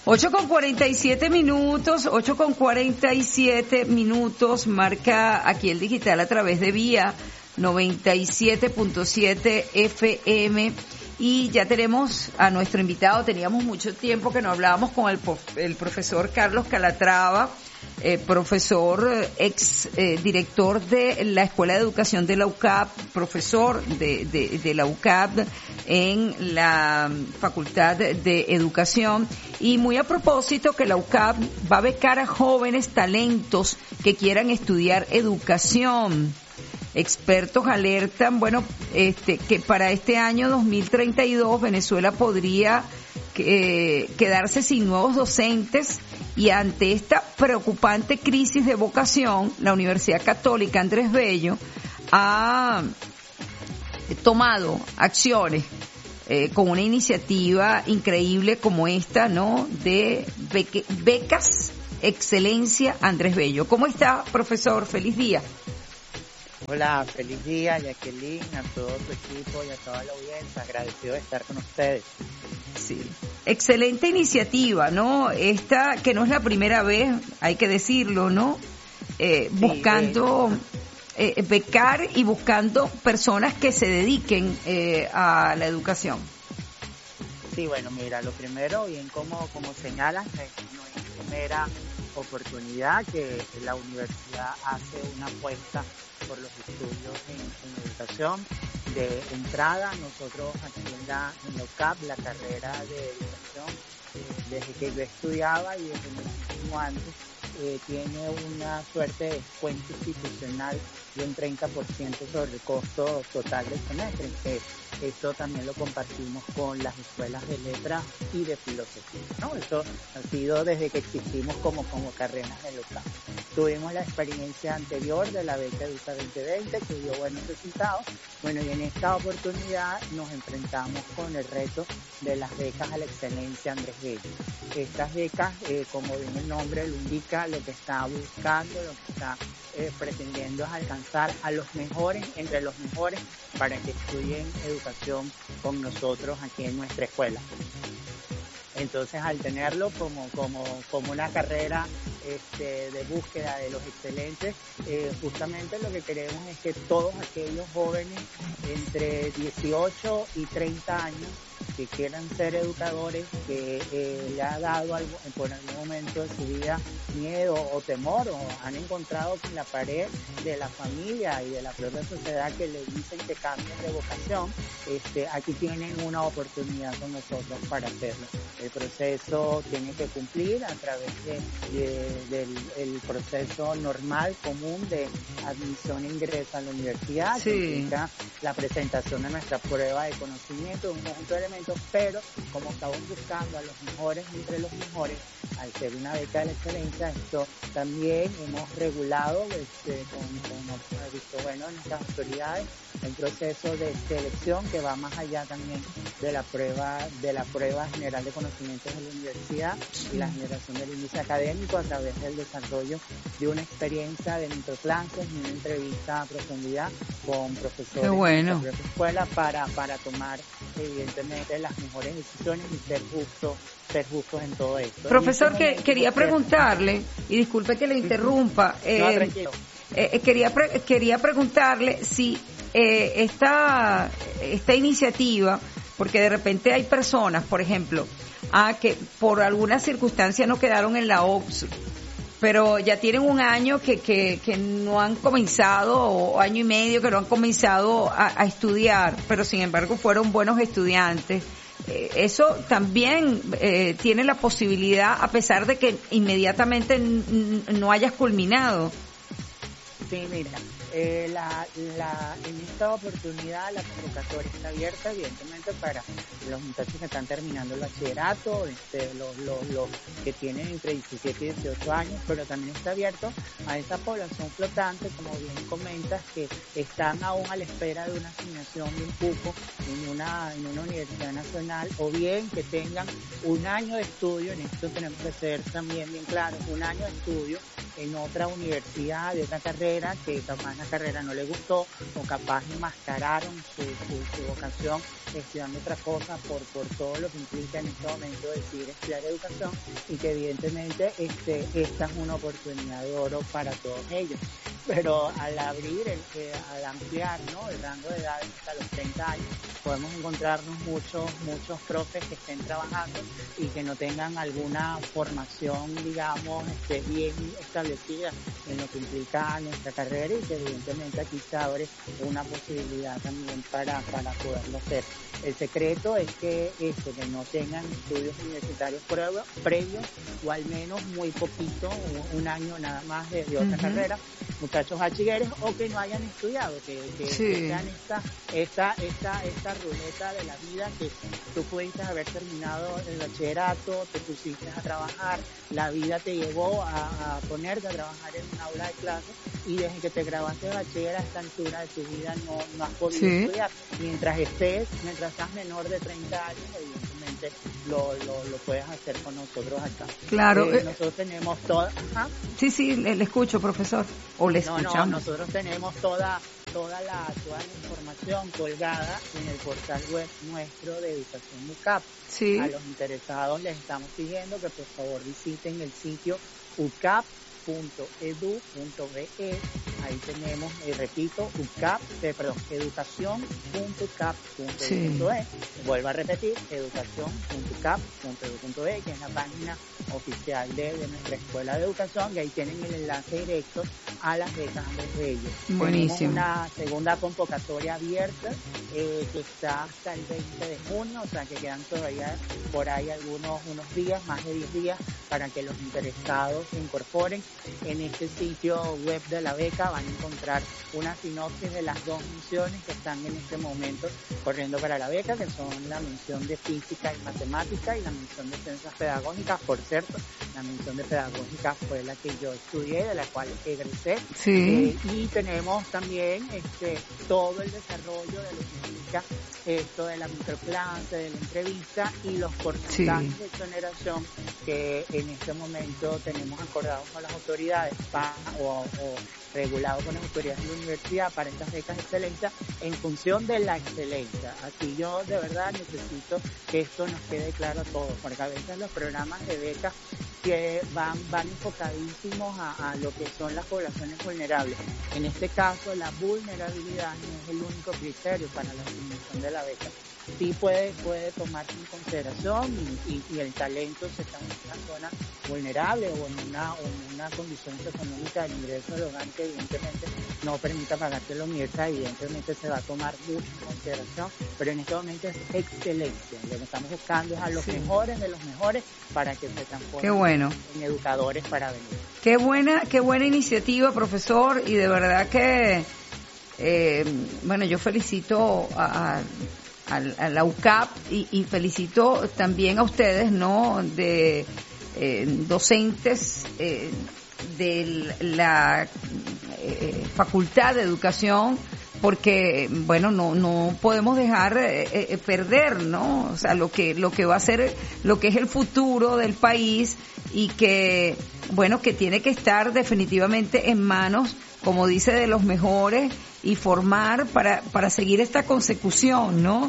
8:47 minutos, marca aquí el digital a través de Vía 97.7 FM. Y ya tenemos a nuestro invitado. Teníamos mucho tiempo que no hablábamos con el profesor Carlos Calatrava, profesor director de la Escuela de Educación de la UCAP, profesor de la UCAP en la Facultad de Educación. Y muy a propósito que la UCAP va a becar a jóvenes talentos que quieran estudiar educación. Expertos alertan, que para este año 2032 Venezuela podría quedarse sin nuevos docentes, y ante esta preocupante crisis de vocación, la Universidad Católica Andrés Bello ha tomado acciones con una iniciativa increíble como esta, ¿no?, de becas Excelencia Andrés Bello. ¿Cómo está, profesor? Feliz día. Hola, feliz día, Jacqueline, a todo tu equipo y a toda la audiencia. Agradecido de estar con ustedes. Sí, excelente iniciativa, ¿no? Esta que no es la primera vez, hay que decirlo, ¿no? Buscando becar y buscando personas que se dediquen a la educación. Sí, bueno, mira, lo primero, bien como señalas, no es primera oportunidad que la universidad hace una apuesta por los estudios en educación. De entrada, nosotros aquí en la UCAP, la carrera de educación, desde que yo estudiaba y desde muchísimo antes, tiene una suerte de descuento institucional de un 30% sobre el costo total del semestre, que esto también lo compartimos con las escuelas de letras y de filosofía, ¿no? Eso ha sido desde que existimos como carreras de local. Tuvimos la experiencia anterior de la beca Educa 2020 que dio buenos resultados. Bueno, y en esta oportunidad nos enfrentamos con el reto de las becas a la excelencia Andrés Bello. Estas becas, como bien el nombre lo indica, lo que está buscando, lo que está pretendiendo es alcanzar a los mejores, entre los mejores, para que estudien educación con nosotros aquí en nuestra escuela. Entonces, al tenerlo como una carrera de búsqueda de los excelentes, justamente lo que queremos es que todos aquellos jóvenes entre 18 y 30 años que quieran ser educadores, que le ha dado algo, por algún momento de su vida miedo o temor, o han encontrado con la pared de la familia y de la propia sociedad que les dicen que cambien de vocación, aquí tienen una oportunidad con nosotros para hacerlo. El proceso tiene que cumplir a través del proceso normal, común de admisión e ingreso a la universidad, sí, que implica la presentación de nuestra prueba de conocimiento, de un conjunto de elementos, pero como estamos buscando a los mejores entre los mejores, al ser una beca de la excelencia, esto también hemos regulado, como ha visto, en nuestras autoridades, un proceso de selección que va más allá también de la prueba general de conocimientos de la universidad y la generación del índice académico a través del desarrollo de una experiencia de microclases y una entrevista a profundidad con profesores de la propia escuela para tomar evidentemente las mejores decisiones y ser justos en todo esto. Profesor, quería preguntarle, y disculpe que le interrumpa, no, tranquilo. Quería preguntarle si esta iniciativa, porque de repente hay personas, por ejemplo, que por alguna circunstancia no quedaron en la OPSU, pero ya tienen un año que no han comenzado, o año y medio que no han comenzado a estudiar, pero sin embargo fueron buenos estudiantes. Eso también tiene la posibilidad, a pesar de que inmediatamente no hayas culminado. Sí, mira, en esta oportunidad la convocatoria está abierta, evidentemente, para los muchachos que están terminando el bachillerato, los que tienen entre 17 y 18 años, pero también está abierto a esa población flotante, como bien comentas, que están aún a la espera de una asignación de un cupo en una universidad nacional, o bien que tengan un año de estudio. En esto tenemos que ser también bien claros, un año de estudio en otra universidad, de otra carrera, que capaz la carrera no le gustó, o capaz enmascararon su vocación estudiando otra cosa por todo lo que implica en este momento decidir estudiar educación, y que evidentemente esta es una oportunidad de oro para todos ellos. Pero al al ampliar, ¿no?, el rango de edad hasta los 30 años, podemos encontrarnos muchos profes que estén trabajando y que no tengan alguna formación, digamos, bien establecida en lo que implica nuestra carrera, y que evidentemente aquí se abre una posibilidad también para poderlo hacer. El secreto es que no tengan estudios universitarios previos, o al menos muy poquito, un año nada más de otra carrera, muchachos bachilleres, o que no hayan estudiado, que sean esta ruleta de la vida, que tú pudiste haber terminado el bachillerato, te pusiste a trabajar, la vida te llevó a ponerte a trabajar en un aula de clase, y desde que te graduaste de bachiller a esta altura de tu vida no has podido estudiar. Mientras seas menor de 30 años, evidentemente lo puedes hacer con nosotros acá. Claro. Nosotros tenemos toda... ¿Ajá? Sí, le escucho, profesor. O le escuchamos. No, nosotros tenemos toda la información colgada en el portal web nuestro de Educación UCAP. Sí. A los interesados les estamos pidiendo que por favor visiten el sitio ucap.edu.be. Ahí tenemos, repito, educación.ucap.edu.be. Vuelvo a repetir, educación.ucap.edu.be, que es la página oficial de nuestra escuela de educación, y ahí tienen el enlace directo a las becas de ellos. Buenísimo. Tenemos una segunda convocatoria abierta que está hasta el 20 de junio, o sea que quedan todavía por ahí unos días, más de 10 días, para que los interesados se incorporen. En este sitio web de la beca van a encontrar una sinopsis de las 2 misiones que están en este momento corriendo para la beca, que son la mención de física y matemática y la mención de ciencias pedagógicas. Por cierto, la mención de pedagógica fue la que yo estudié, de la cual egresé. Sí. Y tenemos también todo el desarrollo de lo que implica esto de la microclase, de la entrevista, y los porcentajes de exoneración que en este momento tenemos acordados con las autoridades o regulado con las autoridades de la universidad para estas becas de excelencia, en función de la excelencia. Aquí yo de verdad necesito que esto nos quede claro a todos, porque a veces los programas de becas que van enfocadísimos a lo que son las poblaciones vulnerables. En este caso, la vulnerabilidad no es el único criterio para la asignación de la beca. Sí puede tomarse en consideración y el talento se está en una zona vulnerable o en una condición socioeconómica del ingreso del hogar que evidentemente no permita pagarte la universidad, evidentemente se va a tomar mucho en consideración, pero en este momento es excelencia. Lo que estamos buscando es a los mejores de los mejores para que se transformen en educadores para venir. Qué buena iniciativa, profesor, y de verdad que yo felicito a la UCAP y felicito también a ustedes, ¿no?, de docentes de la Facultad de Educación, porque no podemos dejar perder, ¿no?, o sea, lo que va a ser, lo que es el futuro del país, y que que tiene que estar definitivamente en manos, como dice, de los mejores, y formar para seguir esta consecución, ¿no?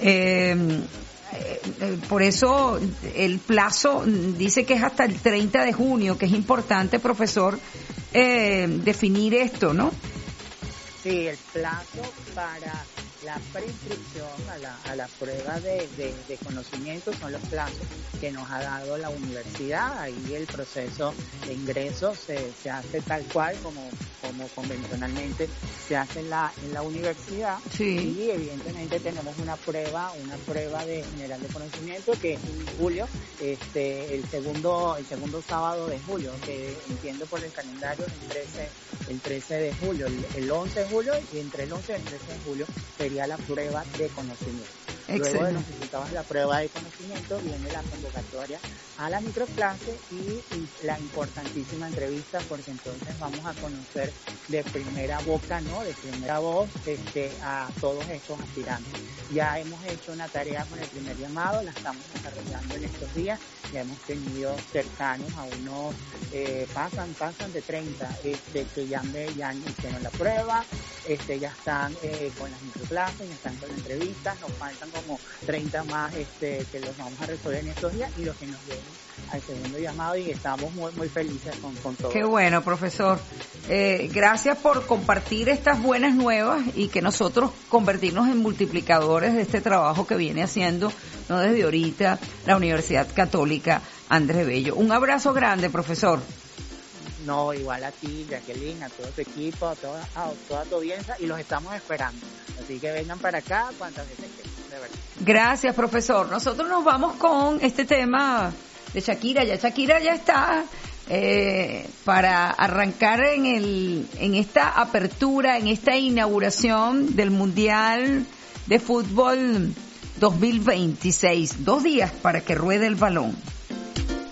Por eso el plazo dice que es hasta el 30 de junio, que es importante, profesor, definir esto, ¿no? Sí, el plazo para la preinscripción a la prueba de conocimiento son los plazos que nos ha dado la universidad. Ahí el proceso de ingreso se hace tal cual como convencionalmente se hace en la universidad. Sí. Y evidentemente tenemos una prueba de general de conocimiento que es en julio, el segundo sábado de julio, que entiendo por el calendario el 13 de julio, el 11 de julio, y entre el 11 y el 13 de julio sería la prueba de conocimiento. Luego de los resultados de la prueba de conocimiento viene la convocatoria a la microclase y la importantísima entrevista, porque entonces vamos a conocer de primera boca, ¿no? De primera voz a todos estos aspirantes. Ya hemos hecho una tarea con el primer llamado, la estamos desarrollando en estos días, ya hemos tenido cercanos a unos, pasan de 30 que ya hicieron la prueba, ya están con las microclases, ya están con la entrevista, nos faltan como 30 más que los vamos a resolver en estos días y los que nos lleguen al segundo llamado, y estamos muy muy felices con todo. Qué bueno, profesor. Gracias por compartir estas buenas nuevas y que nosotros convertirnos en multiplicadores de este trabajo que viene haciendo, no desde ahorita, la Universidad Católica Andrés Bello. Un abrazo grande, profesor. No, igual a ti, Jacqueline, a todo tu equipo, a toda tu audiencia, y los estamos esperando. Así que vengan para acá cuantas veces quieran, de verdad. Gracias, profesor. Nosotros nos vamos con este tema de Shakira. Shakira ya está para arrancar en esta apertura, en esta inauguración del Mundial de Fútbol 2026. 2 días para que ruede el balón.